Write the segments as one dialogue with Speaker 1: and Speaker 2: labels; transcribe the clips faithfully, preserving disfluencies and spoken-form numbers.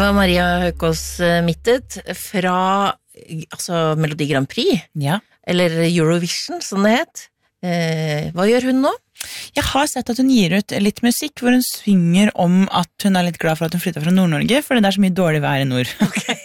Speaker 1: var Maria Høkås Mittet fra altså Melodi Grand Prix,
Speaker 2: Ja.
Speaker 1: eller Eurovision, som det het. Eh, hva gjør hun nå?
Speaker 2: Jeg har sett at hun gir ut litt musikk hvor hun synger om at hun er litt glad for at hun flyttet fra Nord-Norge, fordi det er så mye dårlig vær i nord.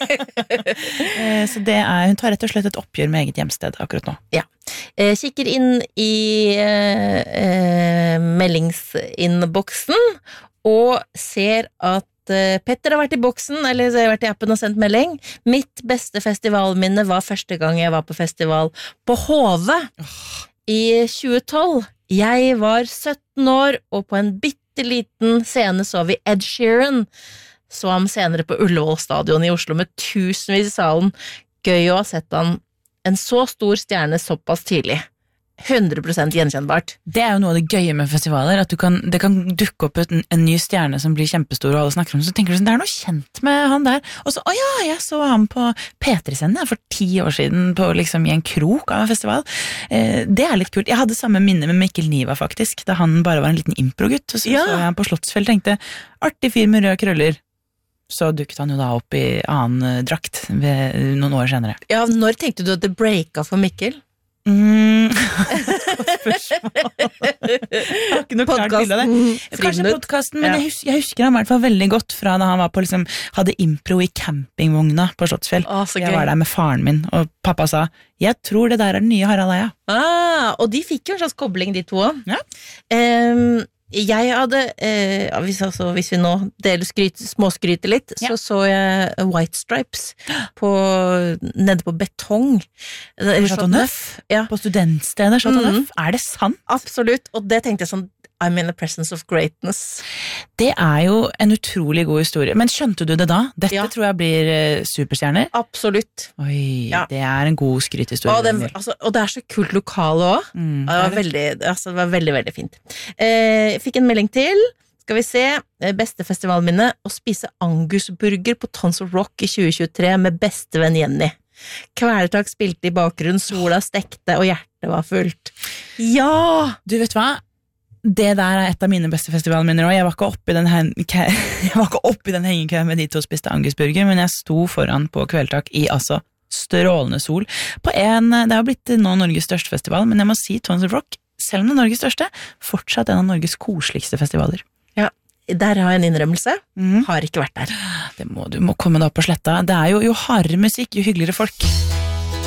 Speaker 2: Eh, så det er, hun tar rett og slett et oppgjør med eget hjemsted akkurat nå.
Speaker 1: Ja. Eh, kikker inn i eh, eh, meldingsinnboksen og ser at eh, Petter har vært i boksen, eller så har jeg vært i appen og sendt melding. Mitt beste festivalminne var første gang jeg var på festival på Hove i tjue tolv. Jeg var sytten år, og på en bitteliten scene så vi Ed Sheeran. Så ham senere på Ullevål stadion i Oslo med tusenvis i salen. Gøy å ha sett han en så stor stjerne såpass tidlig. hundre prosent gjenkjennbart.
Speaker 2: Det er jo noe av det gøye med festivaler, at du kan, det kan dukke opp en, en ny stjerne som blir kjempestor, og alle snakker om det, så tenker du sånn, det er noe kjent med han der. Og så, å ja, jeg så ham på P tre-scenen for ti år siden, på liksom i en krok av en festival. Eh, det er litt kult. Jeg hadde samme minne med Mikkel Niva, faktisk, da han bare var en liten improgutt, og så
Speaker 1: Ja.
Speaker 2: så jeg han på Slottsfjell, tenkte, artig fyr med røde krøller. Så dukket han jo da opp i annen drakt ved, noen år senere.
Speaker 1: Ja, når tenkte du at det breaka for Mikkel?
Speaker 2: Mm. Godt spørsmål. Jeg har ikke noe klart bilde av det. Kanskje
Speaker 1: Friminutt.
Speaker 2: podcasten, men
Speaker 1: Ja.
Speaker 2: jeg, hus jeg husker han i hvert fall veldig godt fra da han var på, liksom, hadde impro i campingvogna på Slottsfjell.
Speaker 1: Å, så
Speaker 2: Jeg
Speaker 1: gøy.
Speaker 2: var der med faren min, og pappa sa, jeg tror det der er den nye Harald Eia.
Speaker 1: Ah, og de fikk jo en slags kobling, de to også.
Speaker 2: Ja.
Speaker 1: Ehm, jeg hadde, eh, ja, hvis, altså, hvis vi nå deler skryt, småskryter litt,
Speaker 2: Ja.
Speaker 1: så så jeg White Stripes på, nede på betong. Eller
Speaker 2: Chateau Neuf?
Speaker 1: Ja,
Speaker 2: På studentstedet, Chateau
Speaker 1: Mm.
Speaker 2: Neuf. Er det sant?
Speaker 1: absolutt. Og det tenkte jeg sånn, I'm in the presence of greatness.
Speaker 2: Det er jo en utrolig god historie. Men skjønte du det da? Dette
Speaker 1: Ja.
Speaker 2: tror jeg blir eh, superstjerner.
Speaker 1: Absolutt.
Speaker 2: Oi,
Speaker 1: Ja.
Speaker 2: det er en god skrythistorie.
Speaker 1: Og, den, altså, og det er så kult lokale også.
Speaker 2: Mm,
Speaker 1: Det var
Speaker 2: det er det.
Speaker 1: veldig, altså, det var veldig, veldig fint. Eh, jeg fikk en melding til. Skal vi se. Eh, Beste festivalminne å spise angusburger på Tons of Rock i tjue tjuetre med bestevenn Jenny. Kvelertak spilte i bakgrunnen, sola stekte, og hjertet var fullt. Ja!
Speaker 2: Du vet hva? Det der er et av mine beste festivalminner også. Jeg var ikke oppe i den, hen- ke- jeg var ikke oppe i den hengekøen med de to spiste angusburger, men jeg sto foran på kveldtak i altså strålende sol. På en, det har blitt nå Norges største festival, men jeg må si Tons of Rock, selv om det er Norges største, fortsatt en av Norges koseligste festivaler.
Speaker 1: Ja, der har jeg en innrømmelse.
Speaker 2: Mm.
Speaker 1: Har ikke vært der.
Speaker 2: Det må, du må komme deg opp på sletta. Det er jo, jo hardere musikk, jo hyggeligere folk.